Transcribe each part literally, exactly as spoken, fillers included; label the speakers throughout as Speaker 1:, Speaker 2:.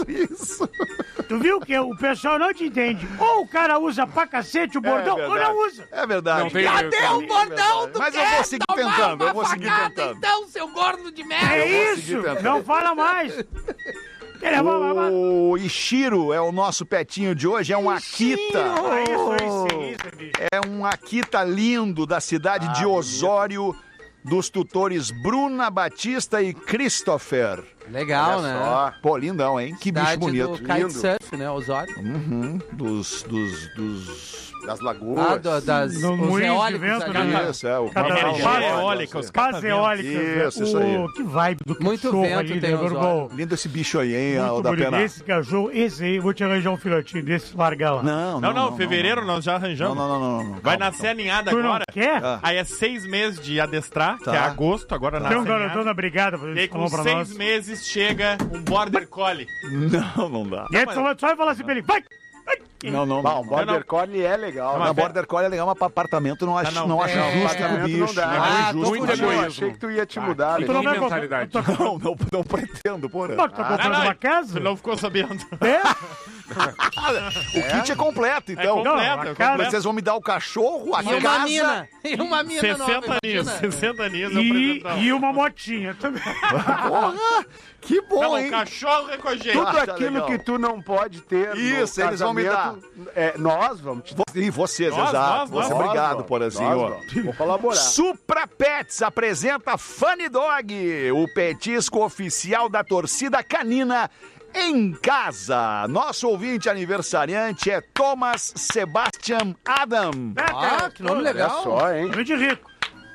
Speaker 1: isso, isso.
Speaker 2: Tu viu que o pessoal não te entende. Ou o cara usa pra cacete o bordão,
Speaker 1: É
Speaker 2: ou não usa.
Speaker 1: É verdade.
Speaker 3: Não tem-
Speaker 4: Cadê o bordão do
Speaker 1: Mas eu vou seguir tentando, eu vou seguir tentando.
Speaker 4: Então, seu gordo de merda.
Speaker 2: É isso,
Speaker 1: tentando.
Speaker 2: não fala mais. Ele é bom,
Speaker 1: O Ishiro é o nosso petinho de hoje, é um Akita.
Speaker 2: Ah, isso, isso, isso, bicho.
Speaker 1: É um Akita lindo da cidade
Speaker 3: Ah,
Speaker 1: de Osório, dos tutores Bruna Batista e Christopher.
Speaker 4: Legal,
Speaker 1: Olha
Speaker 4: né?
Speaker 1: só. Pô, lindão, hein? Que bicho
Speaker 4: Cidade
Speaker 1: bonito.
Speaker 4: do kitesurf, né? Osório.
Speaker 1: Uhum. Dos, dos, dos...
Speaker 5: Das lagoas.
Speaker 4: Ah, do, das,
Speaker 2: No
Speaker 4: os
Speaker 2: moinho de
Speaker 4: eólicos
Speaker 2: vento,
Speaker 4: ali.
Speaker 2: né?
Speaker 1: Isso, é o
Speaker 2: Cada-
Speaker 6: Energia
Speaker 2: Faz-
Speaker 6: eólica, os
Speaker 2: Paz
Speaker 6: cataventos.
Speaker 2: eólicas.
Speaker 1: Isso, isso aí.
Speaker 2: O, que vibe do
Speaker 4: Muito
Speaker 2: cachorro
Speaker 4: vento
Speaker 2: ali,
Speaker 4: tem
Speaker 2: né,
Speaker 4: Osório.
Speaker 2: Gorgol?
Speaker 1: Lindo esse bicho aí, hein,
Speaker 2: Muito
Speaker 1: o da
Speaker 2: bonito.
Speaker 1: pena.
Speaker 2: Esse cachorro, esse aí, vou te arranjar um filhotinho desse, largar lá.
Speaker 1: Não,
Speaker 6: Não, não, fevereiro nós já arranjamos.
Speaker 1: Não, não, não, não, não.
Speaker 6: Vai
Speaker 1: Calma,
Speaker 6: nascer a ninhada
Speaker 2: Tu não
Speaker 6: agora.
Speaker 2: quer?
Speaker 1: Ah.
Speaker 6: Aí é seis meses de adestrar,
Speaker 1: Tá.
Speaker 6: que é agosto, agora nasce
Speaker 2: Tem um
Speaker 6: a ninhada.
Speaker 2: garotão na brigada fazendo
Speaker 6: E aí
Speaker 2: esse
Speaker 6: com
Speaker 2: falou pra
Speaker 6: seis
Speaker 2: nós.
Speaker 6: meses chega um border collie.
Speaker 1: Não, não dá.
Speaker 2: E aí tu só vai- só vai falar assim pra ele, vai! vai.
Speaker 1: Não, não,
Speaker 5: Bom,
Speaker 1: não.
Speaker 5: o Border Collie é legal.
Speaker 1: Na
Speaker 5: né?
Speaker 1: Border Collie é legal, mas pra apartamento não acho,
Speaker 6: não,
Speaker 1: não acho
Speaker 4: é,
Speaker 1: justo pro
Speaker 5: apartamento
Speaker 1: bicho.
Speaker 5: não dá.
Speaker 1: É
Speaker 4: Ah,
Speaker 1: muito
Speaker 4: tô
Speaker 1: justo.
Speaker 4: com
Speaker 1: pro
Speaker 5: Eu
Speaker 4: nojo.
Speaker 1: bicho.
Speaker 5: achei que tu ia te mudar.
Speaker 2: Tu não
Speaker 5: Alexandre.
Speaker 2: vai
Speaker 3: mentalidade.
Speaker 2: comprar. Tu tá,
Speaker 1: Não, não, não pretendo, porra.
Speaker 2: não, tu tá comprando
Speaker 6: Caralho,
Speaker 2: uma casa?
Speaker 6: Tu não ficou sabendo.
Speaker 2: É?
Speaker 1: O kit é completo,
Speaker 6: É
Speaker 1: então.
Speaker 6: completo,
Speaker 2: Não,
Speaker 6: é
Speaker 2: a
Speaker 6: completo.
Speaker 2: casa-
Speaker 1: Vocês vão me dar o cachorro, a
Speaker 4: E uma
Speaker 1: casa...
Speaker 4: mina. E uma mina nova,
Speaker 6: sessenta aninhos,
Speaker 4: imagina.
Speaker 6: sessenta aninhos é o
Speaker 2: E,
Speaker 6: presentão.
Speaker 2: e uma motinha também.
Speaker 1: Porra, que bom,
Speaker 6: Não,
Speaker 1: hein?
Speaker 6: o cachorro é com a gente.
Speaker 5: Tudo
Speaker 1: Ah, tá
Speaker 5: aquilo
Speaker 1: legal.
Speaker 5: que tu não pode ter
Speaker 1: Isso,
Speaker 5: no
Speaker 1: eles vão me
Speaker 5: casamento, é, nós vamos te dar.
Speaker 1: E vocês,
Speaker 6: Nós,
Speaker 1: exato.
Speaker 6: nós,
Speaker 1: Você,
Speaker 6: nós,
Speaker 1: obrigado,
Speaker 5: Nós,
Speaker 1: Porazinho.
Speaker 5: nós vamos. Vou colaborar.
Speaker 1: Supra Pets apresenta Funny Dog, o petisco oficial da torcida canina em casa. Nosso ouvinte aniversariante é Thomas Sebastian Adam.
Speaker 4: Ah, que nome
Speaker 5: Olha
Speaker 4: legal.
Speaker 5: só, hein?
Speaker 2: Nome de rico.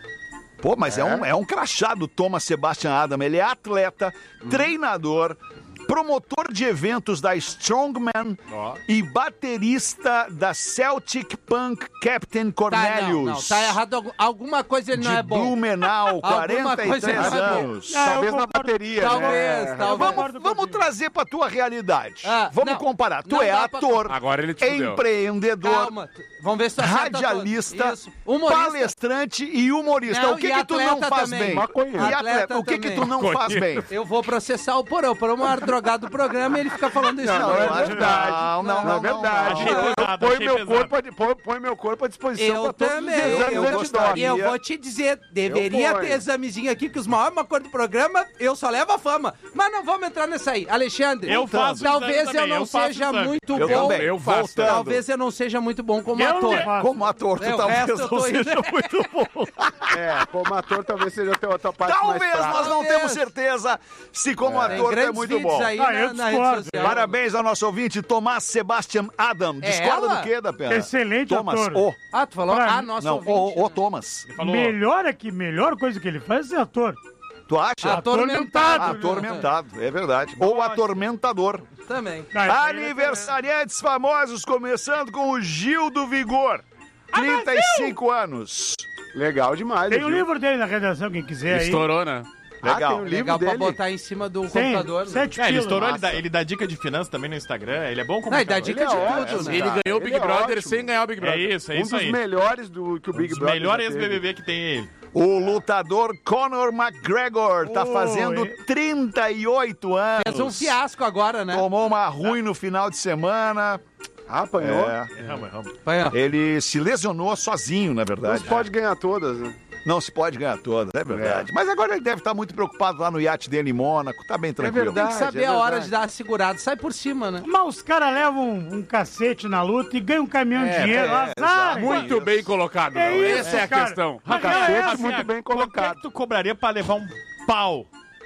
Speaker 1: Pô, mas é, um, é um crachá do Thomas Sebastian Adam. Ele é atleta, treinador, promotor de eventos da Strongman e baterista da Celtic Punk Captain
Speaker 4: Tá, não,
Speaker 1: Cornelius.
Speaker 4: não, tá errado. Algu- Alguma coisa ele
Speaker 1: De
Speaker 4: não é bom.
Speaker 1: Blumenau,
Speaker 4: Alguma
Speaker 1: quarenta e
Speaker 4: coisa
Speaker 1: três
Speaker 4: não é bom.
Speaker 1: anos.
Speaker 2: Ah, eu
Speaker 5: Talvez na
Speaker 2: concordo.
Speaker 5: bateria,
Speaker 4: Talvez,
Speaker 5: né?
Speaker 4: talvez.
Speaker 1: Vamos, vamos trazer pra tua realidade.
Speaker 4: Ah,
Speaker 1: vamos
Speaker 4: não,
Speaker 1: comparar. Tu
Speaker 4: não
Speaker 1: é
Speaker 4: dá pra-
Speaker 1: ator,
Speaker 3: Agora ele te fudeu.
Speaker 1: empreendedor,
Speaker 4: Calma. tu- Vamos ver se tu acerta
Speaker 1: radialista,
Speaker 4: todas. Isso. Humorista.
Speaker 1: palestrante e humorista.
Speaker 4: Não,
Speaker 1: o que
Speaker 4: e
Speaker 1: que tu não
Speaker 4: atleta
Speaker 1: faz
Speaker 4: também.
Speaker 1: bem?
Speaker 5: Maconheiro.
Speaker 1: E atleta,
Speaker 4: Atleta
Speaker 1: o que que tu
Speaker 4: também.
Speaker 1: não faz bem?
Speaker 4: Eu vou processar o Porão. O Porão é o maior drogado do programa e ele fica falando isso.
Speaker 5: Não,
Speaker 1: Não,
Speaker 5: não
Speaker 1: eu
Speaker 5: é
Speaker 1: acho-
Speaker 5: verdade.
Speaker 1: não, não,
Speaker 5: Não
Speaker 1: não,
Speaker 5: é verdade.
Speaker 6: Achei
Speaker 5: Eu-
Speaker 6: pesado,
Speaker 5: Põe
Speaker 6: achei
Speaker 5: meu
Speaker 6: pesado.
Speaker 5: corpo, à- põe, põe meu corpo à disposição
Speaker 4: Eu
Speaker 5: pra todos
Speaker 4: também.
Speaker 5: os exames
Speaker 4: Eu,
Speaker 1: eu
Speaker 5: antidoping.
Speaker 1: gostaria.
Speaker 4: eu vou te dizer, deveria
Speaker 5: Eu ponho.
Speaker 4: ter examezinho aqui que os maiores maconheiros do programa, eu só levo a fama. Mas não vamos entrar nessa aí. Alexandre,
Speaker 6: Eu faço
Speaker 4: talvez
Speaker 6: exame
Speaker 4: eu
Speaker 6: também,
Speaker 4: não
Speaker 6: eu faço
Speaker 4: seja
Speaker 6: exame.
Speaker 4: muito
Speaker 1: Eu
Speaker 4: bom.
Speaker 1: também.
Speaker 3: Eu faço.
Speaker 1: Voltando.
Speaker 4: Talvez eu não seja muito bom como
Speaker 2: Eu não
Speaker 4: ator.
Speaker 2: faço.
Speaker 1: Como ator, tu
Speaker 4: É, o
Speaker 1: talvez
Speaker 4: resto eu
Speaker 1: não
Speaker 4: tô
Speaker 1: seja
Speaker 4: indo.
Speaker 1: muito bom.
Speaker 5: É, como ator talvez seja a tua, a tua parte mais
Speaker 1: Talvez
Speaker 5: fraca.
Speaker 1: nós não
Speaker 4: Talvez.
Speaker 1: temos certeza se como
Speaker 4: Tem
Speaker 1: ator tu é
Speaker 4: grandes
Speaker 1: muito
Speaker 4: vídeos
Speaker 1: bom.
Speaker 4: aí
Speaker 2: Ah, eu
Speaker 4: na, na rede
Speaker 2: discordo.
Speaker 4: social.
Speaker 1: Parabéns ao nosso ouvinte, Tomás Sebastian Adam.
Speaker 4: É
Speaker 1: Discorda
Speaker 4: ela?
Speaker 1: do quê, da pena?
Speaker 2: Excelente
Speaker 1: Thomas,
Speaker 2: ator.
Speaker 1: o.
Speaker 4: Ah, tu falou?
Speaker 2: Pra
Speaker 4: Ah,
Speaker 2: mim-
Speaker 4: nosso
Speaker 1: Não,
Speaker 4: ouvinte.
Speaker 1: o, o Thomas.
Speaker 6: Falou.
Speaker 2: Melhor aqui, melhor coisa que ele faz é ser ator.
Speaker 1: Tu acha?
Speaker 4: Atormentado.
Speaker 1: Atormentado, é verdade. Ou atormentador.
Speaker 4: Também.
Speaker 2: Ah,
Speaker 1: Aniversariantes famosos, começando com o Gil do Vigor. trinta e cinco anos.
Speaker 5: Legal demais.
Speaker 2: Tem um
Speaker 5: viu?
Speaker 2: livro dele na redação, quem quiser aí.
Speaker 3: Estourou, né?
Speaker 5: Ah,
Speaker 1: Legal.
Speaker 5: tem um livro
Speaker 4: Legal pra
Speaker 5: dele.
Speaker 4: botar em cima do
Speaker 2: Tem,
Speaker 4: computador. né?
Speaker 2: sete
Speaker 6: É, ele
Speaker 2: pilas.
Speaker 6: estourou, ele
Speaker 5: Massa.
Speaker 6: dá, ele dá dica de finanças também no Instagram. Ele é bom como
Speaker 4: Não, e dá dica
Speaker 5: Ele
Speaker 4: de
Speaker 5: é
Speaker 4: tudo,
Speaker 5: ótimo,
Speaker 4: né?
Speaker 3: Ele
Speaker 5: cara.
Speaker 3: ganhou o
Speaker 5: Ele
Speaker 3: Big
Speaker 5: é
Speaker 3: Brother
Speaker 5: ótimo.
Speaker 3: sem ganhar o Big
Speaker 6: É
Speaker 3: Brother.
Speaker 6: isso, é
Speaker 5: Um
Speaker 6: isso
Speaker 5: dos
Speaker 6: aí.
Speaker 5: melhores do que o Big
Speaker 6: Os
Speaker 5: Brother
Speaker 6: melhores
Speaker 5: já teve.
Speaker 6: ex-B B B que tem ele.
Speaker 1: O lutador Conor McGregor tá
Speaker 2: Oi.
Speaker 1: fazendo trinta e oito anos.
Speaker 4: Fez um fiasco agora, né?
Speaker 1: Tomou uma ruim no final de semana.
Speaker 5: Ah, apanhou.
Speaker 1: É.
Speaker 6: Erramos, erramos.
Speaker 4: Vai, ó.
Speaker 1: Ele se lesionou sozinho, na
Speaker 5: Não
Speaker 1: verdade.
Speaker 5: se pode ganhar todas, né?
Speaker 1: Não se pode ganhar todas, é verdade. Mas agora ele deve estar muito preocupado lá no iate dele em Mônaco. Tá bem tranquilo.
Speaker 5: verdade.
Speaker 4: Tem que saber
Speaker 5: é
Speaker 4: a hora
Speaker 5: verdade.
Speaker 4: de dar a segurada. Sai por cima, né?
Speaker 2: Mas os caras levam um, um cacete na luta e ganham um caminhão de
Speaker 1: É,
Speaker 2: dinheiro.
Speaker 1: é,
Speaker 2: Azar.
Speaker 3: Muito
Speaker 1: Isso.
Speaker 3: bem colocado,
Speaker 2: É
Speaker 3: não.
Speaker 2: isso,
Speaker 3: Essa é a
Speaker 2: cara.
Speaker 3: questão.
Speaker 2: Mas
Speaker 5: Cacete,
Speaker 2: é essa,
Speaker 5: muito bem
Speaker 6: Quanto é
Speaker 5: colocado.
Speaker 6: que tu cobraria pra levar um pau?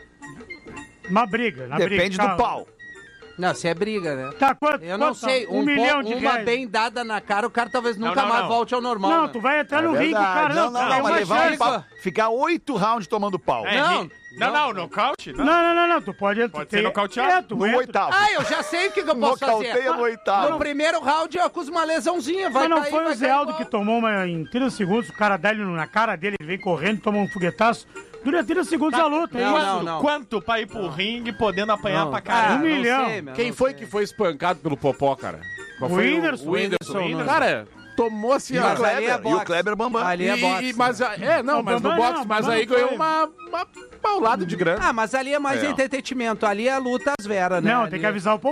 Speaker 2: Uma briga, na
Speaker 1: Depende
Speaker 2: briga.
Speaker 1: do
Speaker 2: Calma.
Speaker 1: pau.
Speaker 4: Não, se é briga, né?
Speaker 2: Tá, quanto?
Speaker 4: Eu não
Speaker 2: quanto?
Speaker 4: sei.
Speaker 2: Um,
Speaker 4: Um
Speaker 2: milhão
Speaker 4: po-
Speaker 2: de
Speaker 4: uma
Speaker 2: reais.
Speaker 4: bem dada na cara, o cara talvez
Speaker 6: Não,
Speaker 4: nunca
Speaker 6: não,
Speaker 4: mais
Speaker 6: não.
Speaker 4: volte ao normal.
Speaker 2: Não,
Speaker 4: né?
Speaker 2: tu vai entrar
Speaker 5: É
Speaker 2: no ringue,
Speaker 5: verdade.
Speaker 2: cara.
Speaker 1: Não, não,
Speaker 2: é
Speaker 1: não,
Speaker 2: uma
Speaker 1: mas levar um
Speaker 2: chance.
Speaker 1: pau. Ficar oito rounds tomando pau.
Speaker 6: É,
Speaker 4: Não,
Speaker 6: ri- não, não, nocaute? Não.
Speaker 2: Não, não, não, não. Tu pode...
Speaker 6: Pode
Speaker 2: tu
Speaker 6: ser nocauteado.
Speaker 2: É, tu
Speaker 1: No
Speaker 2: entra-
Speaker 1: oitavo.
Speaker 4: Ah, eu já sei o que, que eu posso
Speaker 1: Nocauteia
Speaker 4: fazer.
Speaker 1: no oitavo.
Speaker 4: No primeiro round eu acuso uma lesãozinha. Vai
Speaker 2: Mas não
Speaker 4: cair,
Speaker 2: foi
Speaker 4: vai
Speaker 2: o Zé
Speaker 4: cair
Speaker 2: Aldo
Speaker 4: igual.
Speaker 2: que tomou uma em trinta segundos, o cara dá ele na cara dele, ele vem correndo, toma um foguetaço. Dura trinta segundos a luta, é
Speaker 4: Não,
Speaker 2: isso?
Speaker 4: não, não.
Speaker 6: Quanto pra ir pro ringue podendo apanhar
Speaker 4: Não.
Speaker 6: pra
Speaker 4: Ah,
Speaker 6: caralho?
Speaker 2: Um
Speaker 4: não
Speaker 2: milhão.
Speaker 4: sei, meu,
Speaker 3: Quem
Speaker 4: não
Speaker 3: foi
Speaker 4: sei.
Speaker 3: que foi espancado pelo Popó, cara? Qual
Speaker 2: O
Speaker 3: foi
Speaker 2: Whindersson.
Speaker 3: O Whindersson.
Speaker 4: Whindersson,
Speaker 3: Cara, tomou assim,
Speaker 1: E
Speaker 3: ó.
Speaker 1: o
Speaker 4: Mas ali é
Speaker 1: Kleber, e o
Speaker 4: boxe.
Speaker 1: Kleber Bambam.
Speaker 4: Ali é
Speaker 3: E-
Speaker 4: boxe.
Speaker 3: e- mas, a- é, não,
Speaker 2: Não,
Speaker 3: mas no
Speaker 2: Bambam
Speaker 3: boxe,
Speaker 2: não,
Speaker 3: mas
Speaker 2: Bambam
Speaker 3: aí
Speaker 2: não
Speaker 3: ganhou
Speaker 2: foi.
Speaker 3: uma, uma paulada de grana.
Speaker 4: Ah, mas ali é mais
Speaker 1: É.
Speaker 4: entretenimento. Ali é luta às veras, né?
Speaker 2: Não,
Speaker 4: Ali
Speaker 2: tem que
Speaker 4: é-
Speaker 2: avisar o